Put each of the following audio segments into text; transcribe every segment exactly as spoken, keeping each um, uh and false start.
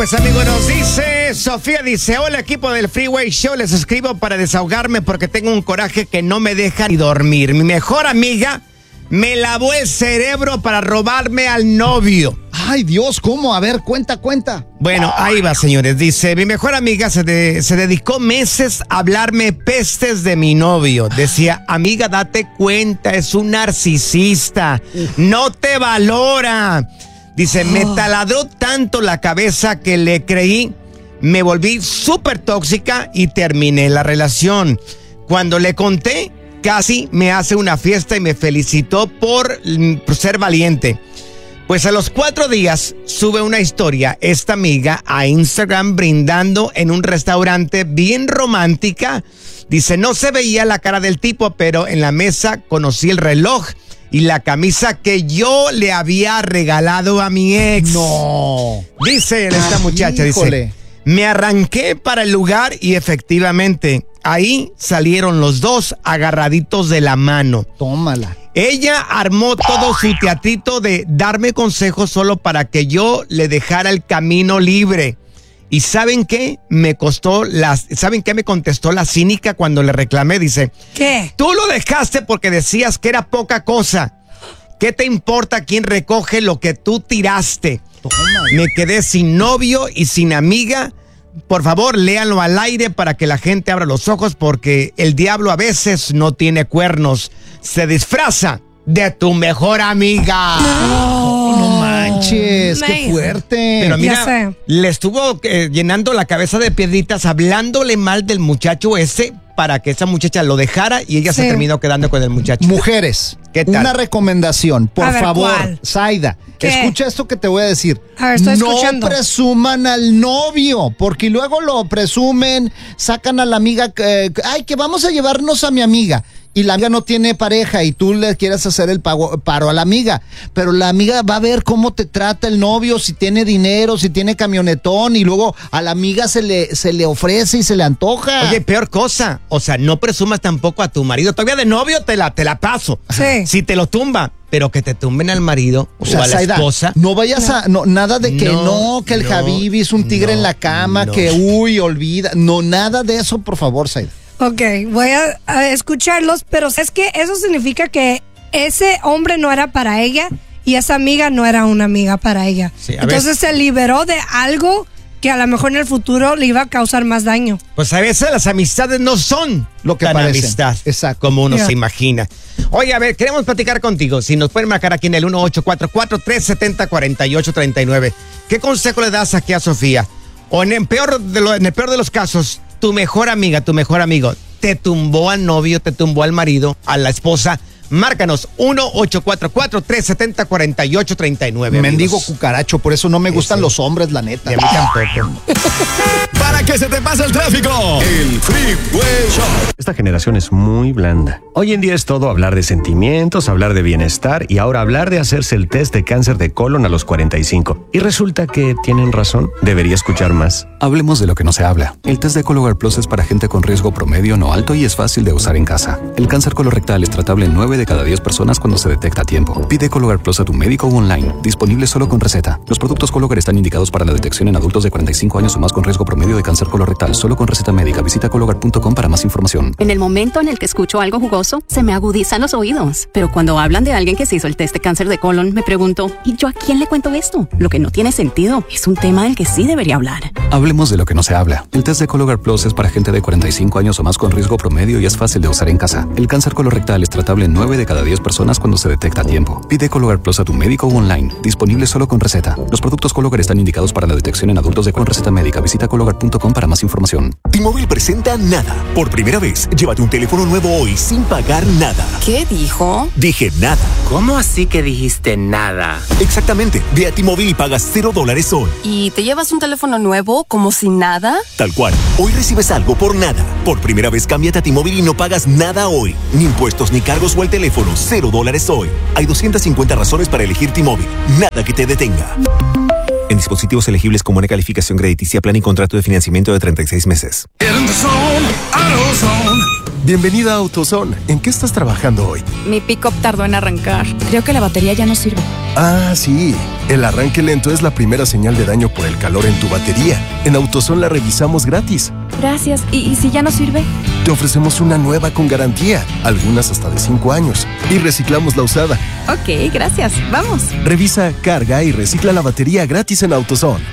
Pues amigo, nos dice, Sofía dice, hola equipo del Freeway Show, les escribo para desahogarme porque tengo un coraje que no me deja ni dormir. Mi mejor amiga me lavó el cerebro para robarme al novio. Ay Dios, ¿cómo? A ver, cuenta, cuenta. Bueno, ahí va señores, dice, mi mejor amiga se, de, se dedicó meses a hablarme pestes de mi novio. Decía, amiga, date cuenta, es un narcisista, no te valora. Dice, me taladró tanto la cabeza que le creí, me volví súper tóxica y terminé la relación. Cuando le conté, casi me hace una fiesta y me felicitó por, por ser valiente. Pues a los cuatro días sube una historia esta amiga a Instagram brindando en un restaurante bien romántica. Dice, no se veía la cara del tipo, pero en la mesa conocí el reloj y la camisa que yo le había regalado a mi ex. No. Dice esta muchacha, Híjole. dice, me arranqué para el lugar y efectivamente ahí salieron los dos agarraditos de la mano. Tómala. Ella armó todo su teatrito de darme consejos solo para que yo le dejara el camino libre. ¿Y saben qué? Me costó las, ¿saben qué me contestó la cínica cuando le reclamé? Dice, ¿qué? Tú lo dejaste porque decías que era poca cosa. ¿Qué te importa quién recoge lo que tú tiraste? Tómala. Me quedé sin novio y sin amiga. Por favor, léanlo al aire para que la gente abra los ojos porque el diablo a veces no tiene cuernos. Se disfraza de tu mejor amiga. No, no manches, qué Man. fuerte. Pero Ya mira, sé. le estuvo eh, llenando la cabeza de piedritas, hablándole mal del muchacho ese para que esa muchacha lo dejara y ella Sí. se terminó quedando con el muchacho. Mujeres, ¿Qué tal? una recomendación, por A ver, favor, ¿cuál? Zaida, ¿Qué? escucha esto que te voy a decir. A ver, estoy no escuchando. presuman al novio, porque luego lo presumen, sacan a la amiga, eh, ay, que vamos a llevarnos a mi amiga. Y la amiga no tiene pareja y tú le quieres hacer el pago, paro a la amiga. Pero la amiga va a ver cómo te trata el novio, si tiene dinero, si tiene camionetón. Y luego a la amiga se le, se le ofrece y se le antoja. Oye, peor cosa, o sea, no presumas tampoco a tu marido. Todavía de novio te la, te la paso. Sí. Si te lo tumba, pero que te tumben al marido o, O sea, a la Zaida, esposa. no vayas a, no, nada de que No, no, que el no, Javibi es un tigre no, en la cama, no. que uy, olvida. No, nada de eso, por favor, Zaida. Ok, voy a, a escucharlos, pero es que eso significa que ese hombre no era para ella y esa amiga no era una amiga para ella. Sí, a Entonces se liberó de algo que a lo mejor en el futuro le iba a causar más daño. Pues a veces las amistades no son Lo que tan parecen. amistad Exacto. como uno Yeah. se imagina. Oye, a ver, queremos platicar contigo. Si nos pueden marcar aquí en el uno ocho cuatro cuatro, tres siete cero, cuatro ocho tres nueve. ¿Qué consejo le das aquí a Sofía? O en el peor de, lo, en el peor de los casos, tu mejor amiga, tu mejor amigo, te tumbó al novio, te tumbó al marido, a la esposa. Márcanos uno ocho cuatro cuatro, tres siete cero, cuatro ocho tres nueve. Mendigo amigos. cucaracho, por eso no me gustan Ese. los hombres, la neta. Y a mí tampoco. Para que se te pase el tráfico, el Freeway Show. Esta generación es muy blanda. Hoy en día es todo hablar de sentimientos, hablar de bienestar y ahora hablar de hacerse el test de cáncer de colon a los cuarenta y cinco. Y resulta que tienen razón. Debería escuchar más. Hablemos de lo que no se habla. El test de Cologuard Plus es para gente con riesgo promedio no alto y es fácil de usar en casa. El cáncer colorectal es tratable en nueve de cada diez personas cuando se detecta a tiempo. Pide Cologuard Plus a tu médico o online. Disponible solo con receta. Los productos Cologuard están indicados para la detección en adultos de cuarenta y cinco años o más con riesgo promedio de cáncer colorectal. Solo con receta médica. Visita cologuard punto com para más información. En el momento en el que escucho algo jugoso, se me agudizan los oídos. Pero cuando hablan de alguien que se hizo el test de cáncer de colon, me pregunto, ¿y yo a quién le cuento esto? Lo que no tiene sentido. Es un tema del que sí debería hablar. Hablemos de lo que no se habla. El test de Cologuard Plus es para gente de cuarenta y cinco años o más con riesgo promedio y es fácil de usar en casa. El cáncer colorectal es tratable en nueve de cada diez personas cuando se detecta a tiempo. Pide Cologuard Plus a tu médico o online. Disponible solo con receta. Los productos Cologuard están indicados para la detección en adultos de con receta médica. Visita cologuard punto com para más información. T-Mobile presenta Nada. Por primera vez, llévate un teléfono nuevo hoy sin pagar nada. ¿Qué dijo? Dije nada. ¿Cómo así que dijiste nada? Exactamente. Ve a T-Mobile y pagas cero dólares hoy. ¿Y te llevas un teléfono nuevo como si nada? Tal cual. Hoy recibes algo por nada. Por primera vez, cámbiate a T-Mobile y no pagas nada hoy. Ni impuestos, ni cargos o el teléfono. Cero dólares hoy. Hay doscientas cincuenta razones para elegir T-Mobile. Nada que te detenga. En dispositivos elegibles con buena calificación crediticia, plan y contrato de financiamiento de treinta y seis meses. Bienvenida a AutoZone. ¿En qué estás trabajando hoy? Mi pick-up tardó en arrancar. Creo que la batería ya no sirve. Ah, sí. El arranque lento es la primera señal de daño por el calor en tu batería. En AutoZone la revisamos gratis. Gracias. ¿Y, y si ya no sirve? Te ofrecemos una nueva con garantía, algunas hasta de cinco años. Y reciclamos la usada. Ok, gracias. Vamos. Revisa, carga y recicla la batería gratis en AutoZone.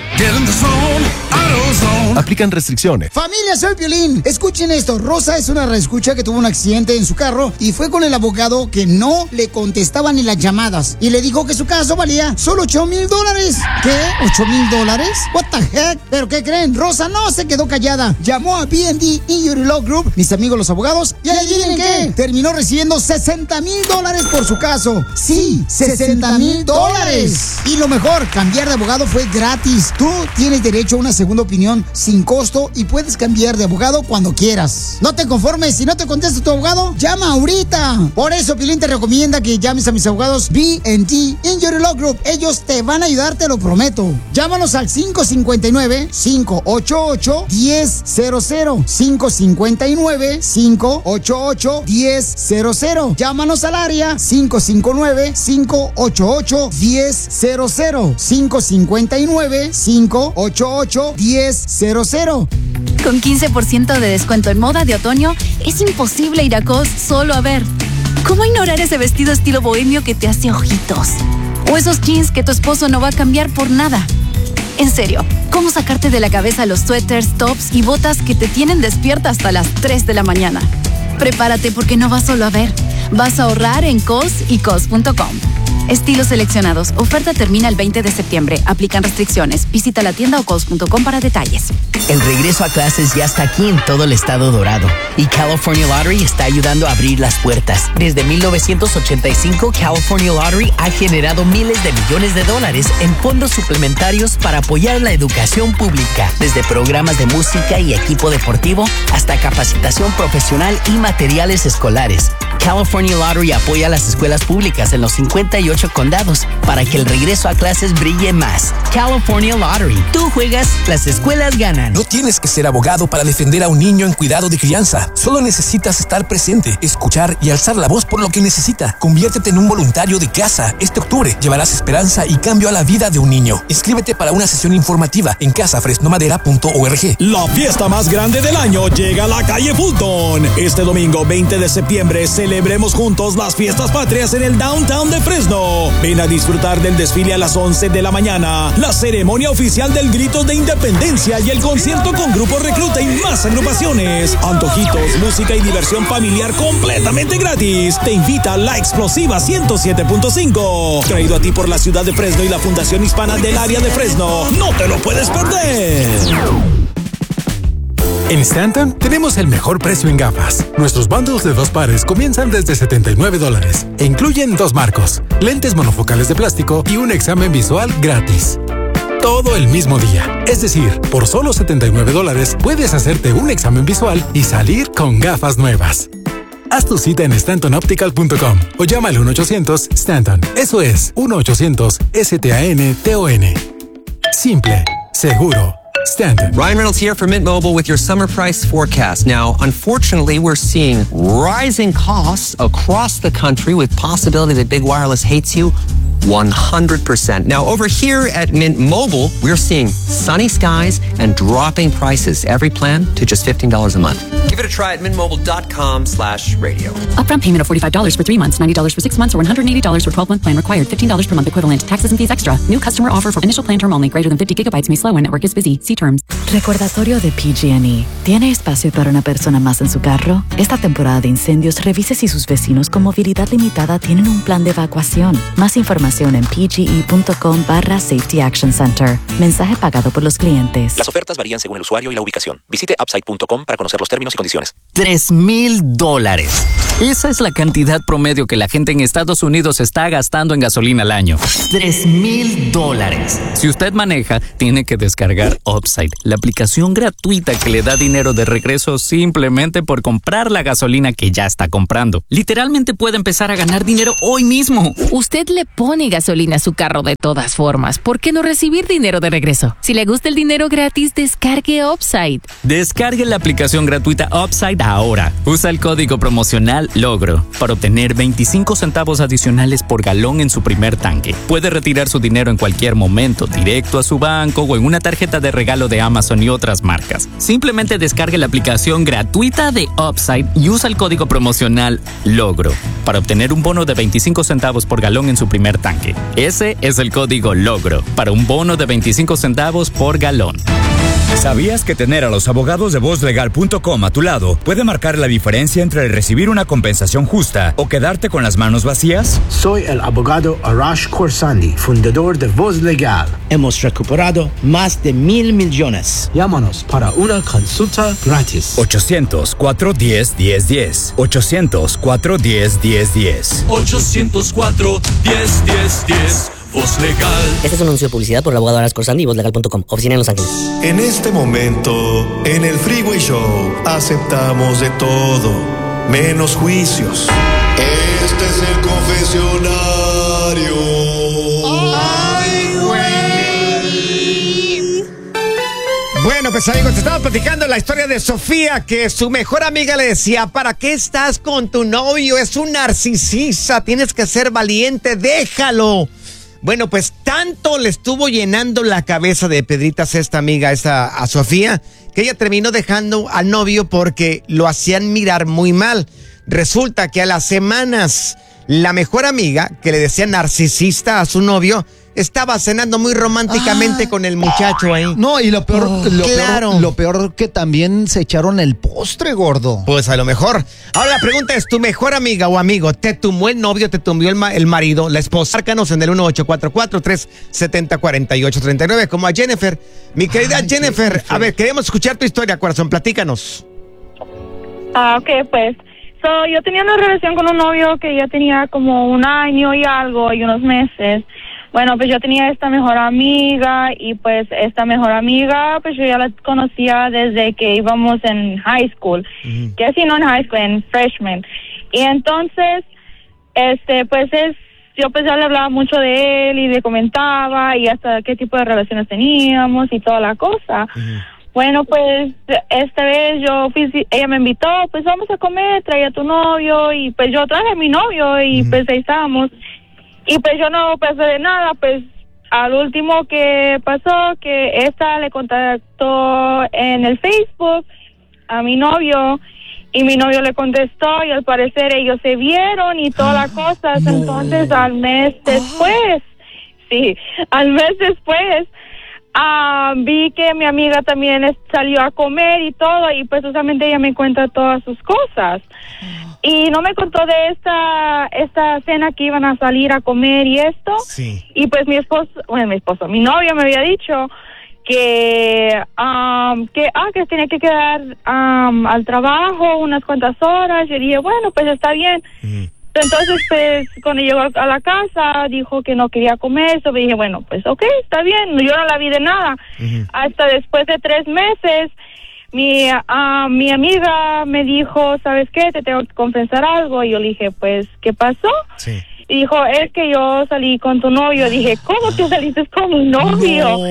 Aplican restricciones. Familia, soy Piolín. Escuchen esto. Rosa es una reescucha que tuvo un accidente en su carro y fue con el abogado que no le contestaba ni las llamadas. Y le dijo que su caso valía solo ocho mil dólares. ¿Qué? ¿ocho mil dólares? What the heck? ¿Pero qué creen? Rosa no se quedó callada. Llamó a B and D Injury Law Group, mis amigos los abogados, y adivinen qué. Terminó recibiendo sesenta mil dólares por su caso. Sí, sesenta mil dólares. Y lo mejor, cambiar de abogado fue gratis. Tú tienes derecho a una segunda opinión sin costo y puedes cambiar de abogado cuando quieras. No te conformes, si no te contesta tu abogado, llama ahorita. Por eso Pilín te recomienda que llames a mis abogados B and D Injury Law Group. Ellos te van a ayudar, te lo prometo. Llámanos al cinco cinco nueve, cinco ocho ocho, uno cero cero cero. cinco cinco nueve, cinco ocho ocho, uno cero cero. Llámanos al área cinco cinco nueve, cinco ocho ocho, uno cero cero. cinco cinco nueve, cinco ocho ocho, uno cero cero. Con quince por ciento de descuento en moda de otoño, es imposible ir a Cos solo a ver. ¿Cómo ignorar ese vestido estilo bohemio que te hace ojitos? O esos jeans que tu esposo no va a cambiar por nada. En serio, ¿cómo sacarte de la cabeza los suéteres, tops y botas que te tienen despierta hasta las tres de la mañana? Prepárate porque no vas solo a ver. Vas a ahorrar en Cos y Cos punto com. Estilos seleccionados. Oferta termina el veinte de septiembre. Aplican restricciones. Visita la tienda o cos punto com para detalles. El regreso a clases ya está aquí en todo el estado dorado. Y California Lottery está ayudando a abrir las puertas. Desde mil novecientos ochenta y cinco, California Lottery ha generado miles de millones de dólares en fondos suplementarios para apoyar la educación pública. Desde programas de música y equipo deportivo hasta capacitación profesional y materiales escolares. California Lottery apoya a las escuelas públicas en los cincuenta y ocho condados para que el regreso a clases brille más. California Lottery. Tú juegas, las escuelas ganan. No tienes que ser abogado para defender a un niño en cuidado de crianza. Solo necesitas estar presente, escuchar y alzar la voz por lo que necesita. Conviértete en un voluntario de casa. Este octubre llevarás esperanza y cambio a la vida de un niño. Inscríbete para una sesión informativa en casa fresno madera punto org. La fiesta más grande del año llega a la calle Fulton. Este domingo veinte de septiembre celebremos juntos las fiestas patrias en el downtown de Fresno. Ven a disfrutar del desfile a las once de la mañana, la ceremonia oficial del Grito de Independencia y el concierto con Grupo Recluta y más agrupaciones. Antojitos, música y diversión familiar completamente gratis. Te invita la Explosiva ciento siete punto cinco. Traído a ti por la ciudad de Fresno y la Fundación Hispana del área de Fresno. No te lo puedes perder. En Stanton tenemos el mejor precio en gafas. Nuestros bundles de dos pares comienzan desde setenta y nueve dólares e incluyen dos marcos, lentes monofocales de plástico y un examen visual gratis. Todo el mismo día. Es decir, por solo setenta y nueve dólares puedes hacerte un examen visual y salir con gafas nuevas. Haz tu cita en stanton optical punto com o llama al uno ochocientos Stanton. Eso es uno ochocientos S T A N T O N. Simple, seguro. Stanton. Ryan Reynolds here for Mint Mobile with your summer price forecast. Now, unfortunately, we're seeing rising costs across the country with possibility that big wireless hates you one hundred percent. Now, over here at Mint Mobile, we're seeing sunny skies and dropping prices. Every plan to just fifteen dollars a month. Give it a try at mintmobile.com slash radio. Upfront payment of forty-five dollars for three months, ninety dollars for six months, or one hundred eighty dollars for twelve-month plan required. fifteen dollars per month equivalent. Taxes and fees extra. New customer offer for initial plan term only. Greater than fifty gigabytes may slow when network is busy. See terms. Recordatorio de P G and E. ¿Tiene espacio para una persona más en su carro? Esta temporada de incendios, revise si sus vecinos con movilidad limitada tienen un plan de evacuación. Más información en pge.com barra Safety Action Center. Mensaje pagado por los clientes. Las ofertas varían según el usuario y la ubicación. Visite upside punto com para conocer los términos y condiciones. Tres mil dólares. Esa es la cantidad promedio que la gente en Estados Unidos está gastando en gasolina al año. Tres mil dólares. Si usted maneja, tiene que descargar Upside, la aplicación gratuita que le da dinero de regreso simplemente por comprar la gasolina que ya está comprando. Literalmente puede empezar a ganar dinero hoy mismo. Usted le pone gasolina a su carro de todas formas. ¿Por qué no recibir dinero de regreso? Si le gusta el dinero gratis, descargue Upside. Descargue la aplicación gratuita Upside ahora. Usa el código promocional LOGRO para obtener veinticinco centavos adicionales por galón en su primer tanque. Puede retirar su dinero en cualquier momento, directo a su banco o en una tarjeta de regalo de Amazon y otras marcas. Simplemente descargue la aplicación gratuita de Upside y usa el código promocional LOGRO para obtener un bono de veinticinco centavos por galón en su primer tanque. Ese es el código LOGRO para un bono de veinticinco centavos por galón. ¿Sabías que tener a los abogados de voz legal punto com a tu lado puede marcar la diferencia entre recibir una compensación justa o quedarte con las manos vacías? Soy el abogado Arash Khorsandi, fundador de Voz Legal. Hemos recuperado más de mil millones. Llámanos para una consulta gratis. ochocientos, cuatro uno cero, uno cero uno cero. ochocientos, cuatro uno cero, uno cero uno cero. ochocientos cuatro, diez, diez, diez. Voz Legal. Este es un anuncio de publicidad por el abogado Arash Khorsandi y voz legal punto com. Oficina en Los Ángeles. En este momento, en el Freeway Show, aceptamos de todo, menos juicios. Este es el confesionario. ¡Ay, güey! Bueno, pues amigos, te estaba platicando la historia de Sofía, que su mejor amiga le decía: ¿para qué estás con tu novio? Es un narcisista, tienes que ser valiente, déjalo. Bueno, pues tanto le estuvo llenando la cabeza de pedritas esta amiga, esta, a Sofía, que ella terminó dejando al novio porque lo hacían mirar muy mal. Resulta que a las semanas, la mejor amiga, que le decía narcisista a su novio, estaba cenando muy románticamente ah, con el muchacho ahí. No, y lo peor, oh, lo, claro. peor, lo peor que también se echaron el postre, gordo. Pues a lo mejor. Ahora la pregunta es, ¿tu mejor amiga o amigo te tumbó el novio, te tumbó el, ma- el marido, la esposa? Márcanos en el uno ocho cuatro cuatro, tres siete cero, cuatro ocho tres nueve, como a Jennifer. Mi querida Ay, Jennifer, Jennifer, a ver, queremos escuchar tu historia, corazón, platícanos. Ah, ok, pues. So, yo tenía una relación con un novio que ya tenía como un año y algo y unos meses. Bueno, pues yo tenía esta mejor amiga y pues esta mejor amiga, pues yo ya la conocía desde que íbamos en high school, uh-huh. que así no en high school, en freshman. Y entonces, este, pues es, yo pues ya le hablaba mucho de él y le comentaba y hasta qué tipo de relaciones teníamos y toda la cosa. Uh-huh. Bueno, pues esta vez yo fui, ella me invitó, pues vamos a comer, trae a tu novio y pues yo traje a mi novio y uh-huh. pues ahí estábamos. Y pues yo no pensé de nada, pues al último que pasó, que esta le contactó en el Facebook a mi novio, y mi novio le contestó, y al parecer ellos se vieron y todas las cosas. No. Entonces al mes después, sí, al mes después, uh, vi que mi amiga también es, salió a comer y todo, y pues usualmente ella me cuenta todas sus cosas. Y no me contó de esta esta cena que iban a salir a comer y esto. Sí. Y pues mi esposo, bueno, mi esposo, mi novio me había dicho que um, que ah que tenía que quedar um, al trabajo unas cuantas horas. Yo dije, bueno, pues está bien. Mm. Entonces, pues, cuando llegó a la casa, dijo que no quería comer. So, me dije, bueno, pues, ok, está bien. Yo no la vi de nada. Mm. Hasta después de tres meses, Mi, uh, mi amiga me dijo, ¿sabes qué? Te tengo que confesar algo. Y yo le dije, pues, ¿qué pasó? Sí. Y dijo, es que yo salí con tu novio. Dije, ¿cómo que saliste con un novio? No.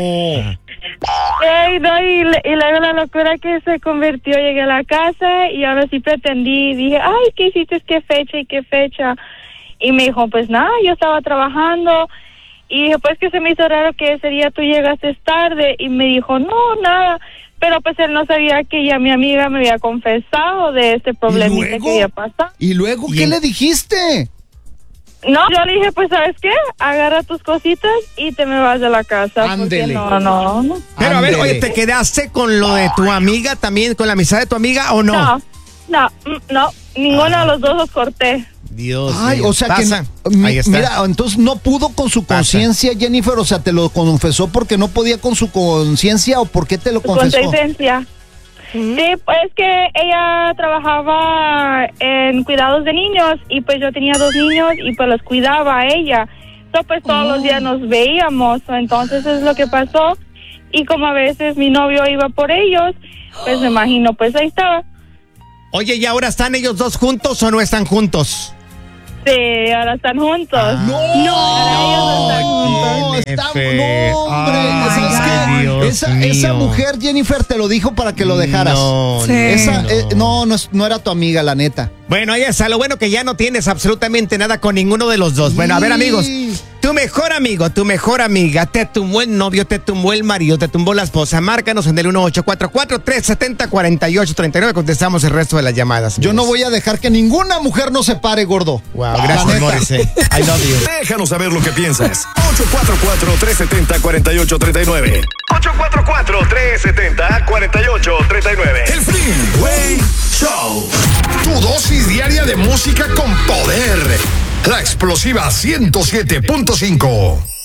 Ay, no, y, y luego la locura que se convirtió, llegué a la casa y ahora sí pretendí. Dije, ay, ¿qué hiciste? ¿Qué fecha y qué fecha? Y me dijo, pues nada, yo estaba trabajando. Y dije, pues que se me hizo raro que ese día tú llegaste tarde. Y me dijo, no, nada. Pero pues él no sabía que ya mi amiga me había confesado de este problemita que había pasado. ¿Y luego qué le dijiste? No, yo le dije, pues, ¿sabes qué? Agarra tus cositas y te me vas de la casa. Ándele. No, no, no. Pero a ver, oye, ¿te quedaste con lo de tu amiga también, con la amistad de tu amiga o no? No, no, no, ninguno ah. de los dos los corté. Dios Ay, mío. o sea Pasa. que mi, mira, entonces no pudo con su conciencia, Jennifer, o sea, te lo confesó porque no podía con su conciencia, o por qué te lo confesó. Con conciencia. ¿Mm? Sí, pues que ella trabajaba en cuidados de niños y pues yo tenía dos niños y pues los cuidaba a ella. Entonces pues todos oh. los días nos veíamos, entonces es lo que pasó. y como a veces mi novio iba por ellos, pues me imagino, pues ahí estaba. Oye, ¿y ahora están ellos dos juntos o no están juntos? Sí, ahora están juntos. Ah. ¡No! Ahora ellos están No, juntos. está, F. no, hombre. Ay, ¿Sabes qué? Dios esa, mío. esa mujer, Jennifer, te lo dijo para que lo dejaras. No, Sí. Esa, no. eh, no, no, es- no era tu amiga, la neta. Bueno, ahí está. Lo bueno que ya no tienes absolutamente nada con ninguno de los dos. Bueno, a ver, amigos. Tu mejor amigo, tu mejor amiga, te tumbó el novio, te tumbó el marido, te tumbó la esposa. Márcanos en el uno ocho cuatro cuatro, tres siete cero, cuatro ocho tres nueve. Contestamos el resto de las llamadas. Yo no voy a dejar que ninguna mujer nos separe, gordo. Wow, gracias, Morrissey. I love you. Déjanos saber lo que piensas. ocho cuatro cuatro, tres siete cero, cuatro ocho tres nueve. ocho cuatro cuatro, tres siete cero, cuatro ocho tres nueve. El Freeway Show. Tu dosis diaria de música con poder. La explosiva ciento siete punto cinco.